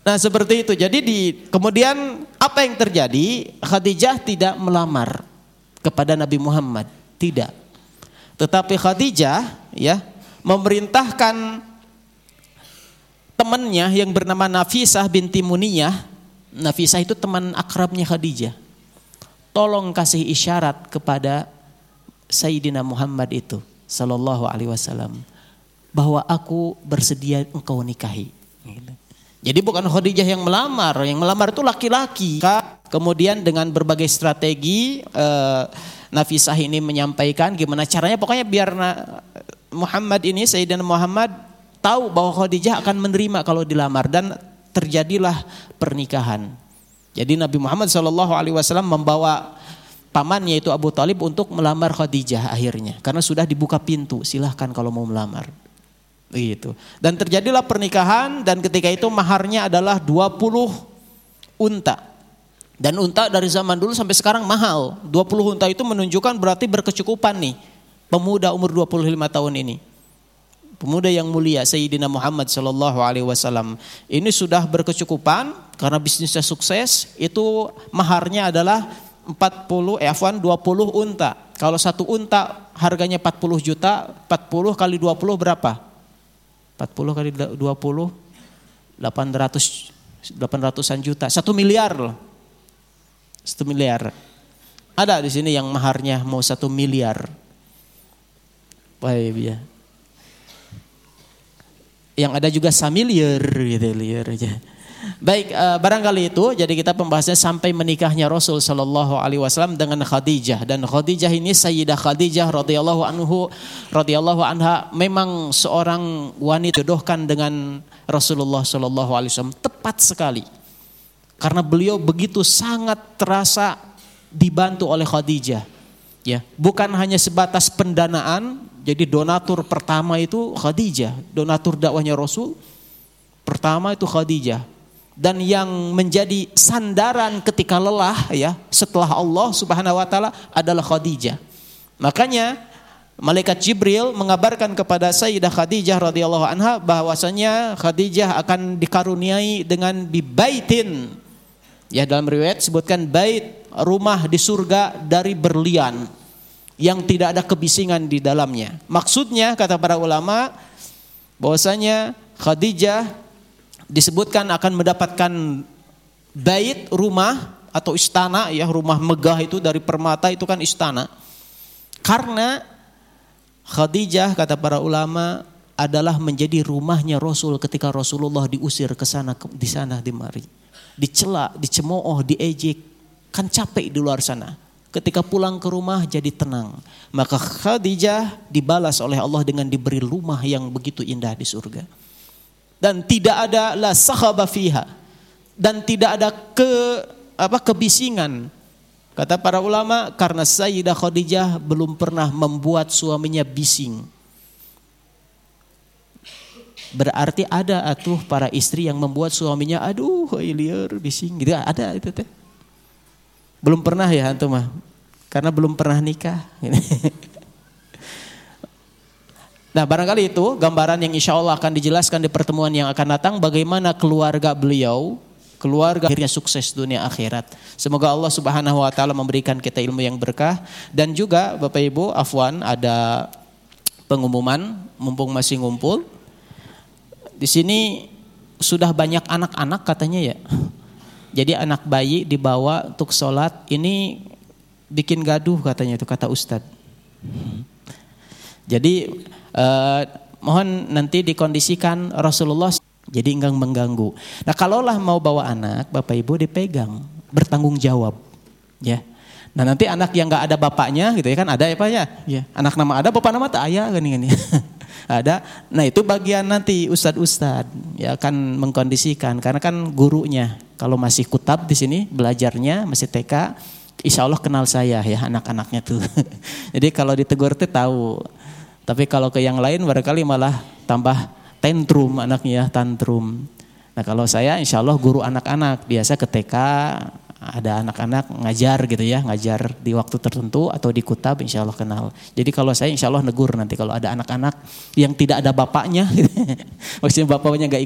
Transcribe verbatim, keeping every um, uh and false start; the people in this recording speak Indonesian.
Nah seperti itu. Jadi di kemudian apa yang terjadi? Khadijah tidak melamar kepada Nabi Muhammad, tidak. Tetapi Khadijah ya memerintahkan temannya yang bernama Nafisah binti Muniyah. Nafisah itu teman akrabnya Khadijah. Tolong kasih isyarat kepada Sayyidina Muhammad itu sallallahu alaihi wasallam bahwa aku bersedia engkau nikahi. Jadi bukan Khadijah yang melamar, yang melamar itu laki-laki. Kemudian dengan berbagai strategi eh, Nafisah ini menyampaikan gimana caranya, pokoknya biar Muhammad ini, Sayyidina Muhammad tahu bahwa Khadijah akan menerima kalau dilamar, dan terjadilah pernikahan. Jadi Nabi Muhammad shallallahu alaihi wasallam membawa pamannya itu Abu Thalib untuk melamar Khadijah akhirnya, karena sudah dibuka pintu, silahkan kalau mau melamar. Begitu. Dan terjadilah pernikahan, dan ketika itu maharnya adalah dua puluh unta. Dan unta dari zaman dulu sampai sekarang mahal. dua puluh unta itu menunjukkan berarti berkecukupan nih pemuda umur dua puluh lima tahun ini. Pemuda yang mulia Sayyidina Muhammad sallallahu alaihi wasallam ini sudah berkecukupan karena bisnisnya sukses. Itu maharnya adalah empat puluh eh afwan dua puluh unta. Kalau satu unta harganya empat puluh juta, empat puluh kali dua puluh berapa? empat puluh kali dua puluh delapan ratus delapan ratusan juta, satu miliar loh. satu miliar. Ada di sini yang maharnya mau satu miliar. Baik ya. Yang ada juga samiliar gitu, liar aja. Baik, uh, barangkali itu jadi kita pembahasannya sampai menikahnya Rasul sallallahu alaihi wasallam dengan Khadijah, dan Khadijah ini Sayyidah Khadijah radhiyallahu anhu radhiyallahu anha memang seorang wanita jodohkan dengan Rasulullah sallallahu alaihi wasallam tepat sekali. Karena beliau begitu sangat terasa dibantu oleh Khadijah. Ya, bukan hanya sebatas pendanaan, jadi donatur pertama itu Khadijah, donatur dakwahnya Rasul pertama itu Khadijah. Dan yang menjadi sandaran ketika lelah ya setelah Allah Subhanahu wa taala adalah Khadijah. Makanya malaikat Jibril mengabarkan kepada Sayyidah Khadijah radhiyallahu anha bahwasanya Khadijah akan dikaruniai dengan bibaitin. Ya, dalam riwayat sebutkan bait, rumah di surga dari berlian yang tidak ada kebisingan di dalamnya. Maksudnya kata para ulama bahwasanya Khadijah disebutkan akan mendapatkan bait, rumah atau istana ya, rumah megah itu dari permata itu kan istana. Karena Khadijah kata para ulama adalah menjadi rumahnya Rasul ketika Rasulullah diusir ke sana di sana di mari. Dicela, dicemooh, diejek, kan capek di luar sana. Ketika pulang ke rumah jadi tenang. Maka Khadijah dibalas oleh Allah dengan diberi rumah yang begitu indah di surga. Dan tidak ada la sakhaba fiha, dan tidak ada ke apa kebisingan. Kata para ulama karena Sayyidah Khadijah belum pernah membuat suaminya bising. Berarti ada atuh para istri yang membuat suaminya aduh liar bising gitu, ada itu teh. Belum pernah ya antum mah. Karena belum pernah nikah. Nah, barangkali itu gambaran yang insya Allah akan dijelaskan di pertemuan yang akan datang, bagaimana keluarga beliau, keluarga akhirnya sukses dunia akhirat. Semoga Allah Subhanahu wa taala memberikan kita ilmu yang berkah. Dan juga Bapak Ibu, afwan, ada pengumuman mumpung masih ngumpul. Di sini sudah banyak anak-anak katanya ya. Jadi anak bayi dibawa untuk sholat, ini bikin gaduh katanya itu kata Ustadz. Jadi eh, mohon nanti dikondisikan Rasulullah jadi enggak mengganggu. Nah kalaulah mau bawa anak, Bapak Ibu dipegang, bertanggung jawab, ya. Nah nanti anak yang enggak ada bapaknya gitu ya kan, ada ya Pak ya, ya. Anak nama ada, bapak nama tak ayah gini-gini. Ada. Nah itu bagian nanti ustad-ustad ya akan mengkondisikan, karena kan gurunya kalau masih kutab di sini belajarnya masih T K, insya Allah kenal saya ya anak-anaknya tuh. Jadi kalau ditegur tuh tahu. Tapi kalau ke yang lain barangkali malah tambah tantrum anaknya, tantrum. Nah kalau saya insya Allah guru anak-anak, biasa ke T K ada anak-anak ngajar gitu ya, ngajar di waktu tertentu atau di kutab insya Allah kenal. Jadi kalau saya insya Allah negur nanti kalau ada anak-anak yang tidak ada bapaknya, maksudnya bapaknya gak